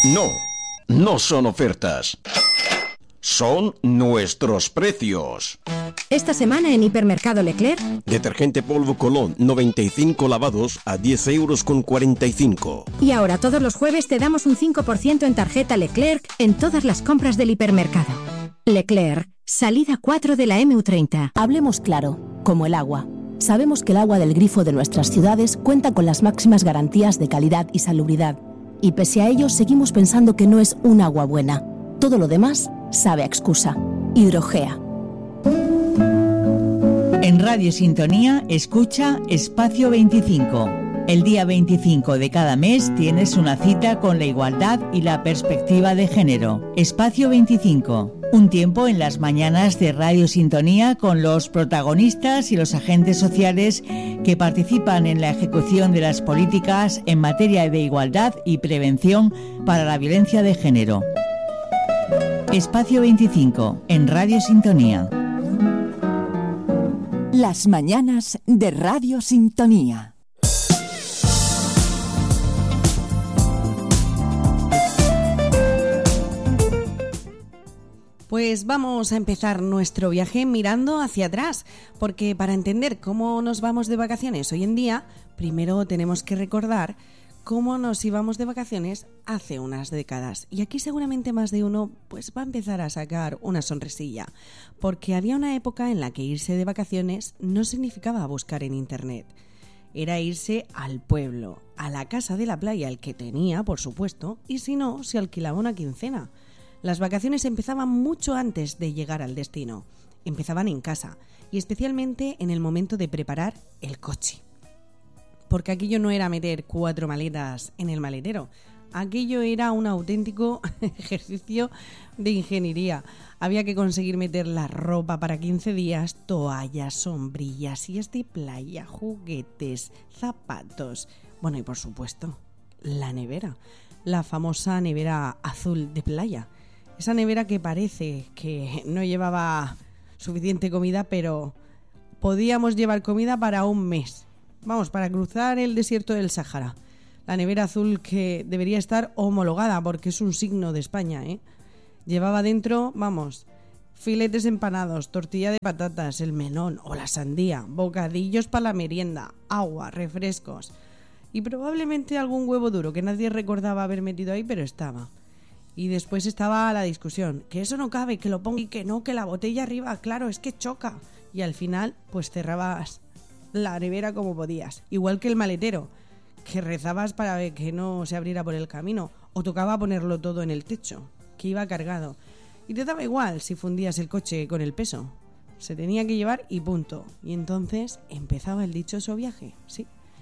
No, no son ofertas. Son nuestros precios. Esta semana en Hipermercado Leclerc, detergente polvo Colón 95 lavados a 10,45 €. Y ahora todos los jueves te damos un 5% en tarjeta Leclerc en todas las compras del hipermercado. Leclerc, salida 4 de la MU30. Hablemos claro, como el agua. Sabemos que el agua del grifo de nuestras ciudades cuenta con las máximas garantías de calidad y salubridad. Y pese a ello, seguimos pensando que no es un agua buena. Todo lo demás sabe a excusa. Hidrogea. En Radio Sintonía, escucha Espacio 25. El día 25 de cada mes tienes una cita con la igualdad y la perspectiva de género. Espacio 25. Un tiempo en las mañanas de Radio Sintonía con los protagonistas y los agentes sociales que participan en la ejecución de las políticas en materia de igualdad y prevención para la violencia de género. Espacio 25 en Radio Sintonía. Las mañanas de Radio Sintonía. Pues vamos a empezar nuestro viaje mirando hacia atrás, porque para entender cómo nos vamos de vacaciones hoy en día, primero tenemos que recordar cómo nos íbamos de vacaciones hace unas décadas. Y aquí seguramente más de uno pues va a empezar a sacar una sonrisilla, porque había una época en la que irse de vacaciones no significaba buscar en internet. Era irse al pueblo, a la casa de la playa, el que tenía, por supuesto, y si no, se alquilaba una quincena. Las vacaciones empezaban mucho antes de llegar al destino. Empezaban en casa, y especialmente en el momento de preparar el coche. Porque aquello no era meter 4 maletas en el maletero. Aquello era un auténtico ejercicio de ingeniería. Había que conseguir meter la ropa para 15 días, toallas, sombrillas, sillas de playa, juguetes, zapatos. Bueno, y por supuesto, la nevera. La famosa nevera azul de playa. Esa nevera que parece que no llevaba suficiente comida, pero podíamos llevar comida para un mes. Vamos, para cruzar el desierto del Sáhara. La nevera azul que debería estar homologada porque es un signo de España, ¿eh? Llevaba dentro, vamos, filetes empanados, tortilla de patatas, el melón o la sandía, bocadillos para la merienda, agua, refrescos y probablemente algún huevo duro que nadie recordaba haber metido ahí, pero estaba. Y después estaba la discusión, que eso no cabe, que lo ponga y que no, que la botella arriba, claro, es que choca. Y al final, pues cerrabas la nevera como podías, igual que el maletero, que rezabas para que no se abriera por el camino, o tocaba ponerlo todo en el techo, que iba cargado, y te daba igual si fundías el coche con el peso, se tenía que llevar y punto. Y entonces empezaba el dichoso viaje, sí.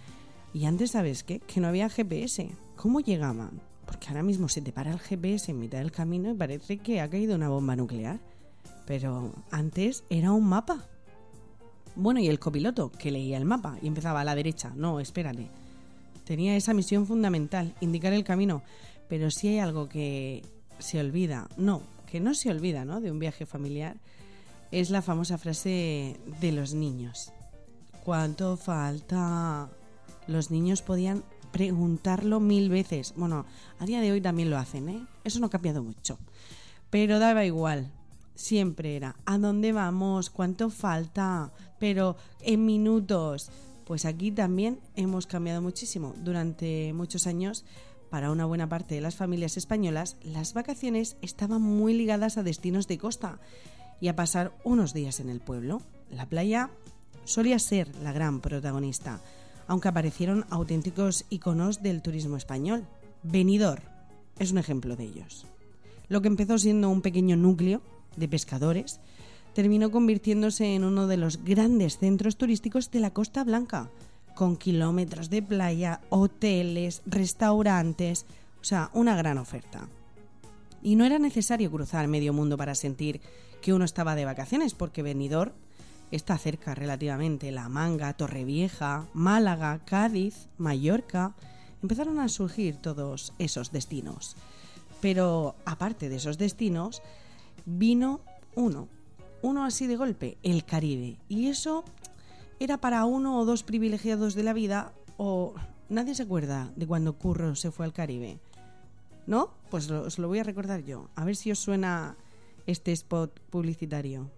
Y antes, ¿sabes qué? Que no había GPS. ¿Cómo llegaban? Porque ahora mismo se te para el GPS en mitad del camino y parece que ha caído una bomba nuclear, pero antes era un mapa. Bueno, y el copiloto, que leía el mapa y empezaba a la derecha. No, espérate. Tenía esa misión fundamental, indicar el camino. Pero si hay algo que se olvida, que no se olvida, ¿no?, de un viaje familiar, es la famosa frase de los niños. ¿Cuánto falta? Los niños podían preguntarlo 1000 veces. Bueno, a día de hoy también lo hacen, ¿eh? Eso no ha cambiado mucho. Pero daba igual. Siempre era, ¿a dónde vamos? ¿Cuánto falta? Pero en minutos. Pues aquí también hemos cambiado muchísimo. Durante muchos años, para una buena parte de las familias españolas, las vacaciones estaban muy ligadas a destinos de costa y a pasar unos días en el pueblo. La playa solía ser la gran protagonista, aunque aparecieron auténticos iconos del turismo español. Benidorm es un ejemplo de ellos. Lo que empezó siendo un pequeño núcleo de pescadores terminó convirtiéndose en uno de los grandes centros turísticos de la Costa Blanca, con kilómetros de playa, hoteles, restaurantes, o sea, una gran oferta. Y no era necesario cruzar medio mundo para sentir que uno estaba de vacaciones, porque Benidorm está cerca relativamente. La Manga, Torrevieja, Málaga, Cádiz, Mallorca, empezaron a surgir todos esos destinos. Pero aparte de esos destinos, vino uno así de golpe, el Caribe. Y eso era para 1 o 2 privilegiados de la vida, o nadie se acuerda de cuando Curro se fue al Caribe. ¿No? Pues os lo voy a recordar yo. A ver si os suena este spot publicitario.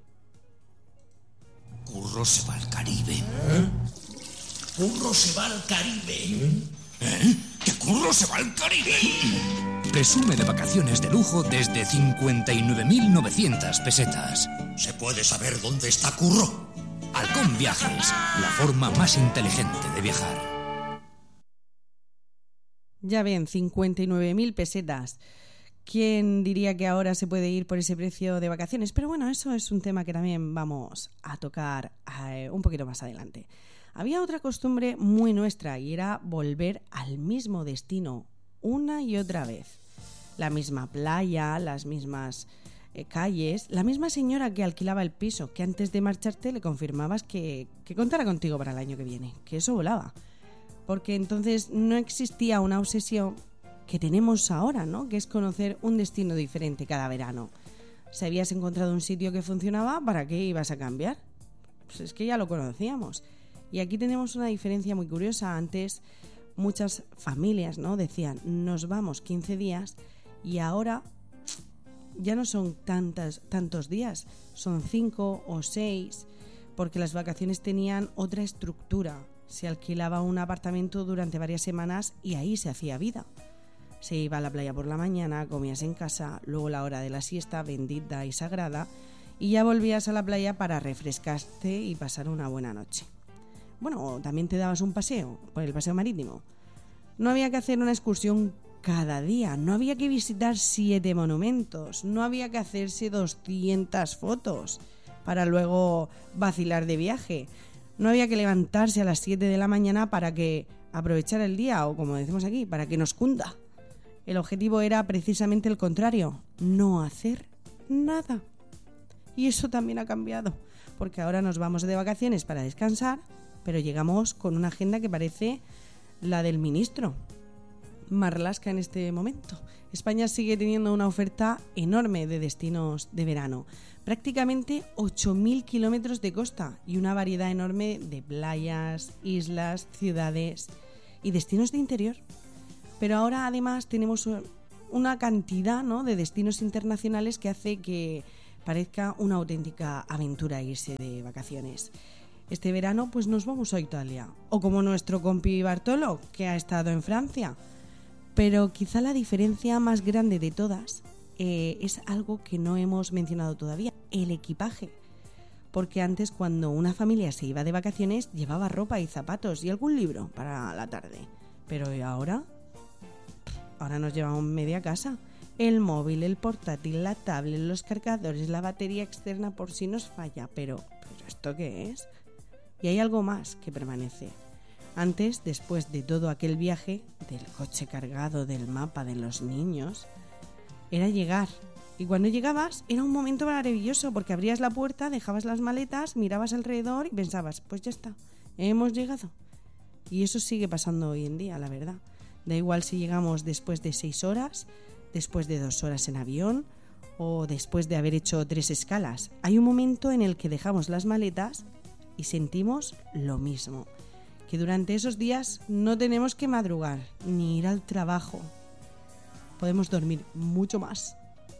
Curro se va al Caribe. Curro se va al Caribe. ¿Que Curro se va al Caribe? Presume de vacaciones de lujo desde 59.900 pesetas. ¿Se puede saber dónde está Curro? Halcón Viajes, la forma más inteligente de viajar. Ya ven, 59.000 pesetas. ¿Quién diría que ahora se puede ir por ese precio de vacaciones? Pero bueno, eso es un tema que también vamos a tocar un poquito más adelante. Había otra costumbre muy nuestra y era volver al mismo destino una y otra vez. La misma playa, las mismas calles, la misma señora que alquilaba el piso, que antes de marcharte le confirmabas que contara contigo para el año que viene, que eso volaba. Porque entonces no existía una obsesión que tenemos ahora, ¿no? Que es conocer un destino diferente cada verano. Si habías encontrado un sitio que funcionaba, ¿para qué ibas a cambiar? Pues es que ya lo conocíamos. Y aquí tenemos una diferencia muy curiosa. Antes muchas familias, ¿no?, decían, nos vamos 15 días y ahora ya no son tantos días, son 5 o 6, porque las vacaciones tenían otra estructura. Se alquilaba un apartamento durante varias semanas y ahí se hacía vida. Se iba a la playa por la mañana, comías en casa, luego la hora de la siesta, bendita y sagrada, y ya volvías a la playa para refrescarte y pasar una buena noche. Bueno, también te dabas un paseo, por el paseo marítimo. No había que hacer una excursión cada día, no había que visitar 7 monumentos, no había que hacerse 200 fotos para luego vacilar de viaje. No había que levantarse a las 7 de la mañana para que aprovechar el día, o como decimos aquí, para que nos cunda. El objetivo era precisamente el contrario, no hacer nada. Y eso también ha cambiado, porque ahora nos vamos de vacaciones para descansar, pero llegamos con una agenda que parece la del ministro Marlaska en este momento. España sigue teniendo una oferta enorme de destinos de verano, prácticamente 8.000 kilómetros de costa y una variedad enorme de playas, islas, ciudades y destinos de interior. Pero ahora además tenemos una cantidad, ¿no?, de destinos internacionales que hace que parezca una auténtica aventura irse de vacaciones. Este verano pues nos vamos a Italia, o como nuestro compi Bartolo, que ha estado en Francia. Pero quizá la diferencia más grande de todas es algo que no hemos mencionado todavía, el equipaje. Porque antes, cuando una familia se iba de vacaciones, llevaba ropa y zapatos y algún libro para la tarde. Pero ¿y ahora? Ahora nos llevamos media casa. El móvil, el portátil, la tablet, los cargadores, la batería externa por si nos falla. Pero ¿esto qué es? Y hay algo más que permanece. Antes, después de todo aquel viaje, del coche cargado, del mapa, de los niños, era llegar. Y cuando llegabas era un momento maravilloso, porque abrías la puerta, dejabas las maletas, mirabas alrededor y pensabas, pues ya está, hemos llegado. Y eso sigue pasando hoy en día, la verdad. Da igual si llegamos después de 6 horas, después de 2 horas en avión o después de haber hecho 3 escalas. Hay un momento en el que dejamos las maletas y sentimos lo mismo, que durante esos días no tenemos que madrugar ni ir al trabajo. Podemos dormir mucho más.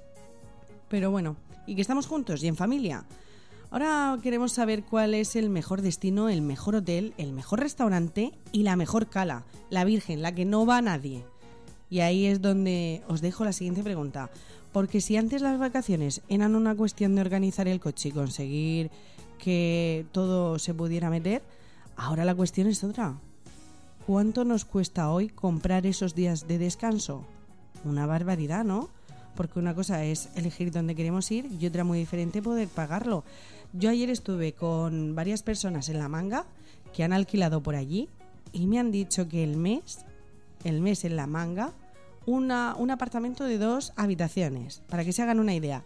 Pero bueno, y que estamos juntos y en familia. Ahora queremos saber cuál es el mejor destino, el mejor hotel, el mejor restaurante y la mejor cala, la virgen, la que no va nadie. Y ahí es donde os dejo la siguiente pregunta. Porque si antes las vacaciones eran una cuestión de organizar el coche y conseguir que todo se pudiera meter, ahora la cuestión es otra. ¿Cuánto nos cuesta hoy comprar esos días de descanso? Una barbaridad, ¿no? Porque una cosa es elegir dónde queremos ir y otra muy diferente poder pagarlo. Yo ayer estuve con varias personas en La Manga que han alquilado por allí y me han dicho que el mes en La Manga, un apartamento de 2 habitaciones, para que se hagan una idea,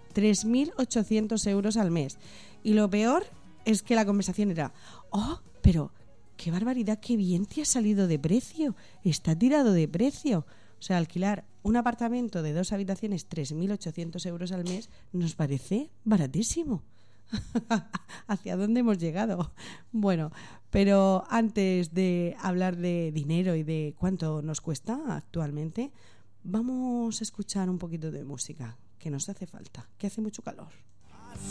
3.800 euros al mes. Y lo peor es que la conversación era, ¡oh, pero qué barbaridad, qué bien te ha salido de precio! Está tirado de precio. O sea, alquilar un apartamento de 2 habitaciones, 3.800 euros al mes, nos parece baratísimo. ¿Hacia dónde hemos llegado? Bueno, pero antes de hablar de dinero y de cuánto nos cuesta actualmente, Vamos a escuchar un poquito de música, que nos hace falta, que hace mucho calor.